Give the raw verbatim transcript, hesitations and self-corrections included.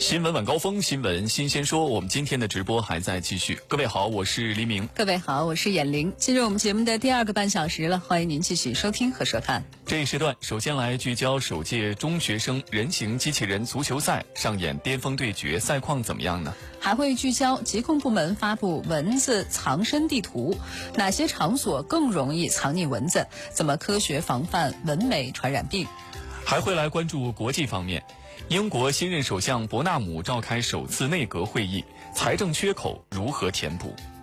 新闻晚高峰，新闻新鲜说，我们今天的直播还在继续。各位好，我是黎明。 各位好，我是眼玲。进入我们节目的第二个半小时了，欢迎您继续收听和收看。 这一时段，首先来聚焦首届中学生人形机器人足球赛上演巅峰对决，赛况怎么样呢？ 还会聚焦疾控部门发布蚊子藏身地图，哪些场所更容易藏匿蚊子？怎么科学防范蚊媒传染病？ 还会来关注国际方面。英国新任首相伯纳姆召开首次内阁会议，财政缺口如何填补？